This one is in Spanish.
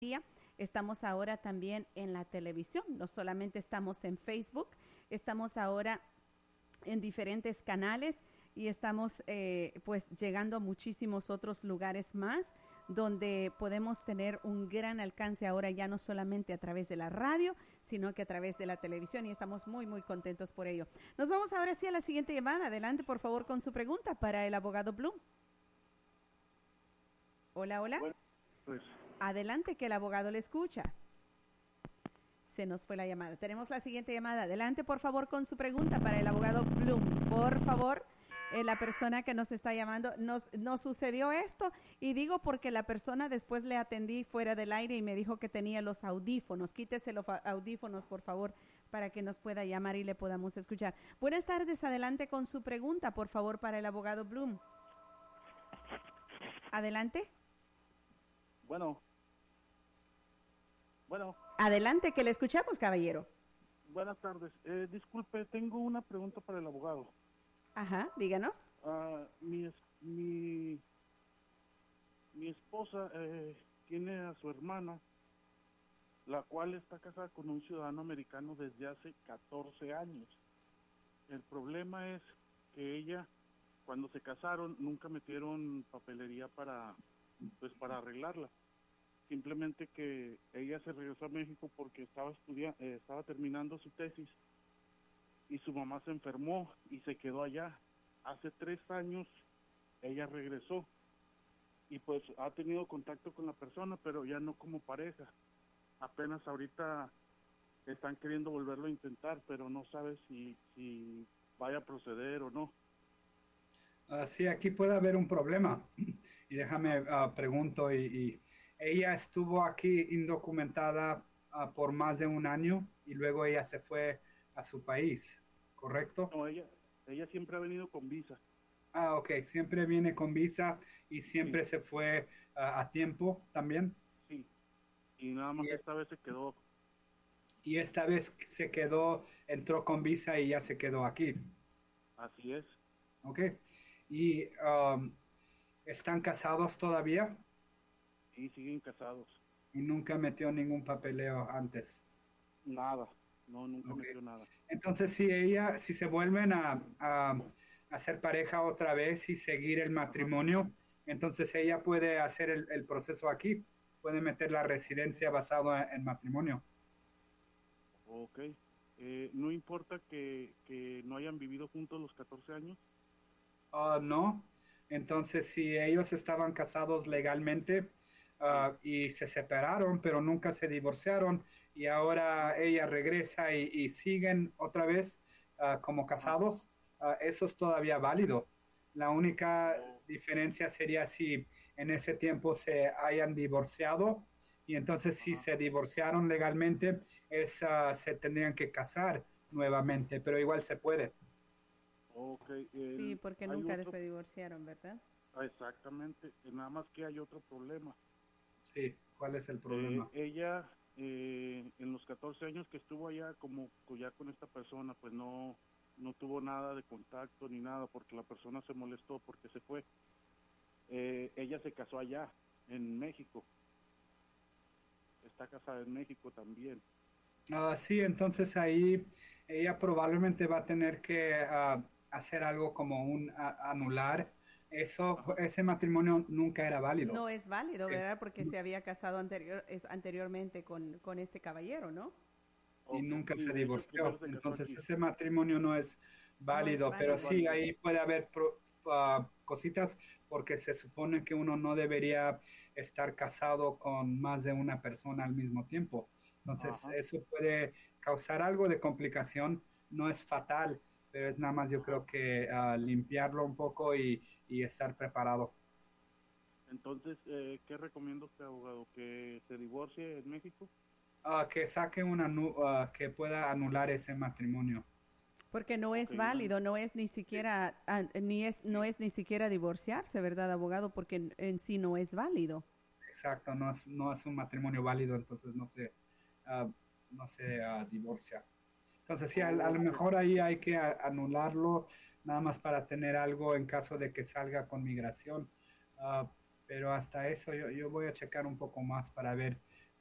día. Estamos ahora también en la televisión, no solamente estamos en Facebook, estamos ahora en diferentes canales y estamos pues llegando a muchísimos otros lugares más donde podemos tener un gran alcance ahora ya no solamente a través de la radio, sino que a través de la televisión y estamos muy contentos por ello. Nos vamos ahora sí a la siguiente llamada. Adelante por favor con su pregunta para el abogado Bloom. Hola. Bueno, pues Adelante, que el abogado le escucha. Se nos fue la llamada. Tenemos la siguiente llamada. Adelante, por favor, con su pregunta para el abogado Bloom. Por favor, la persona que nos está llamando, nos sucedió esto, y digo porque la persona después le atendí fuera del aire y me dijo que tenía los audífonos. Quítese los audífonos, por favor, para que nos pueda llamar y le podamos escuchar. Buenas tardes, adelante con su pregunta, por favor, para el abogado Bloom. Adelante. Bueno. Adelante, que le escuchamos, caballero. Buenas tardes. Disculpe, tengo una pregunta para el abogado. Ajá, díganos. Mi esposa tiene a su hermana, la cual está casada con un ciudadano americano desde hace 14 años. El problema es que ella, cuando se casaron, nunca metieron papelería para arreglarla. Simplemente que ella se regresó a México porque estaba terminando su tesis y su mamá se enfermó y se quedó allá. Hace 3 años ella regresó y pues ha tenido contacto con la persona, pero ya no como pareja. Apenas ahorita están queriendo volverlo a intentar, pero no sabe si vaya a proceder o no. Sí, aquí puede haber un problema. Y déjame pregunto, y ella estuvo aquí indocumentada por más de 1 año y luego ella se fue a su país, ¿correcto? No, ella siempre ha venido con visa. Ok, siempre viene con visa y siempre se fue a tiempo también. Sí, y nada más esta vez se quedó. Y esta vez se quedó, entró con visa y ya se quedó aquí. Así es. Ok, y ¿están casados todavía? Sí, siguen casados. Y nunca metió ningún papeleo antes. Nada, no, nunca metió nada. Entonces, si se vuelven a hacer pareja otra vez y seguir el matrimonio, entonces ella puede hacer el proceso aquí, puede meter la residencia basada en matrimonio. Ok, ¿no importa que no hayan vivido juntos los 14 años? No, entonces si ellos estaban casados legalmente, y se separaron, pero nunca se divorciaron, y ahora ella regresa y siguen otra vez como casados, eso es todavía válido. La única diferencia sería si en ese tiempo se hayan divorciado, y entonces si se divorciaron legalmente, se tendrían que casar nuevamente, pero igual se puede. Okay, sí, porque nunca se divorciaron, ¿verdad? Exactamente, nada más que hay otro problema. Sí, ¿cuál es el problema? Ella, en los 14 años que estuvo allá, como ya con esta persona, pues no tuvo nada de contacto ni nada, porque la persona se molestó porque se fue. Ella se casó allá, en México. Está casada en México también. Sí, entonces ahí ella probablemente va a tener que hacer algo como anular. Ese matrimonio nunca era válido. No es válido, ¿verdad? Porque se había casado anteriormente con este caballero, ¿no? Y nunca se divorció. Entonces ese matrimonio no es válido, pero sí, ahí puede haber cositas, porque se supone que uno no debería estar casado con más de una persona al mismo tiempo. Entonces eso puede causar algo de complicación. No es fatal, pero es nada más, yo creo que limpiarlo un poco y estar preparado. Entonces, ¿qué recomienda usted, abogado? ¿Que se divorcie en México? Que saque que pueda anular ese matrimonio. Porque no es válido, no es ni siquiera no es ni siquiera divorciarse, ¿verdad, abogado? Porque en sí no es válido. Exacto, no es un matrimonio válido, entonces no se divorcia. Entonces sí, a lo mejor ahí hay que anularlo, nada más para tener algo en caso de que salga con migración. Pero hasta eso yo voy a checar un poco más para ver